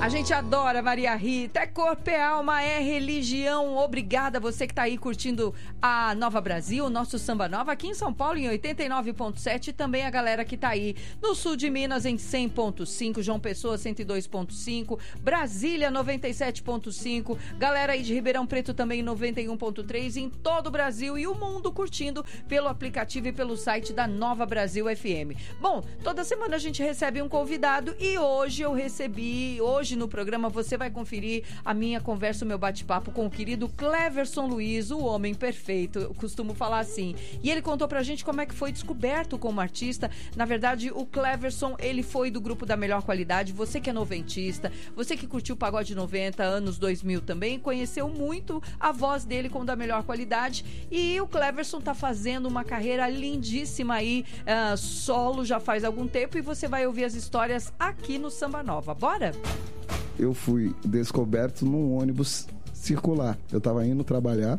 A gente adora Maria Rita, é corpo, é alma, é religião. Obrigada a você que está aí curtindo a Nova Brasil, o nosso Samba Nova, aqui em São Paulo em 89.7, e também a galera que está aí no sul de Minas em 100.5, João Pessoa 102.5, Brasília 97.5, galera aí de Ribeirão Preto também 91.3, em todo o Brasil e o mundo curtindo pelo aplicativo e pelo site da Nova Brasil FM. Bom, toda semana a gente recebe um convidado e hoje no programa você vai conferir a minha conversa, o meu bate-papo com o querido Cleverson Luiz, o homem perfeito, eu costumo falar assim. E ele contou pra gente como é que foi descoberto como artista. Na verdade, o Cleverson, ele foi do grupo da Melhor Qualidade. Você que é noventista, você que curtiu o Pagode 90, anos 2000 também, conheceu muito a voz dele com o da Melhor Qualidade. E o Cleverson tá fazendo uma carreira lindíssima aí, solo já faz algum tempo, e você vai ouvir as histórias aqui no Samba Nova. Bora? Eu fui descoberto num ônibus circular. Eu tava indo trabalhar,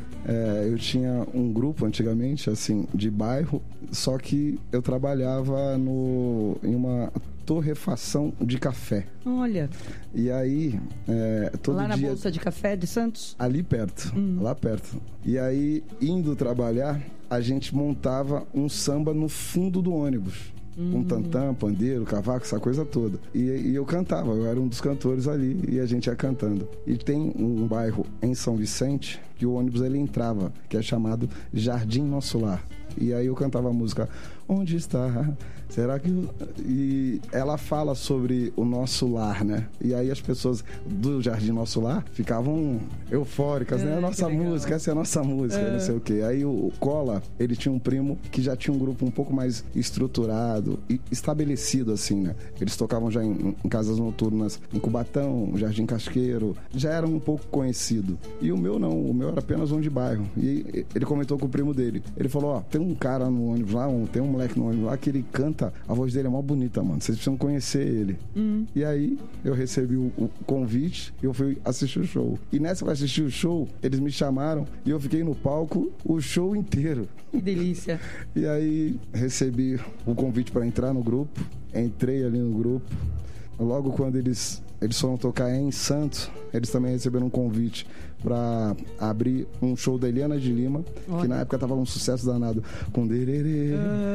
eu tinha um grupo antigamente, assim, de bairro, só que eu trabalhava em uma torrefação de café. Olha. E aí, todo dia... Lá na Bolsa de Café de Santos? Ali perto, lá perto. E aí, indo trabalhar, a gente montava um samba no fundo do ônibus. Um tantã, pandeiro, cavaco, essa coisa toda. E eu cantava, eu era um dos cantores ali e a gente ia cantando. E tem um bairro em São Vicente que o ônibus ele entrava, que é chamado Jardim Nosso Lar. E aí eu cantava a música Onde está? Será que... E ela fala sobre o nosso lar, né? E aí as pessoas do Jardim Nosso Lar ficavam eufóricas, né? A nossa música, essa é a nossa música, não sei o quê. Aí o Cola, ele tinha um primo que já tinha um grupo um pouco mais estruturado e estabelecido, assim, né? Eles tocavam já em casas noturnas em Cubatão, Jardim Casqueiro, já era um pouco conhecido. E o meu não, o meu era apenas um de bairro. E ele comentou com o primo dele. Ele falou, ó, tem um cara no ônibus lá, tem um moleque no ônibus lá que ele canta, a voz dele é mó bonita, mano. Vocês precisam conhecer ele. E aí, eu recebi o convite e eu fui assistir o show. E nessa que eu assisti o show, eles me chamaram e eu fiquei no palco o show inteiro. Que delícia. E aí, recebi o convite para entrar no grupo. Entrei ali no grupo. Logo quando eles foram tocar em Santos, eles também receberam um convite para abrir um show da Eliana de Lima, que na época tava um sucesso danado com Dererê.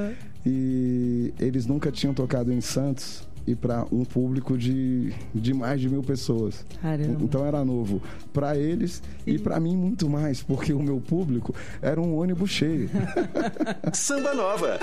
E eles nunca tinham tocado em Santos e para um público de mais de 1.000 pessoas. Caramba. Então era novo para eles e para mim muito mais, porque o meu público era um ônibus cheio. Samba Nova,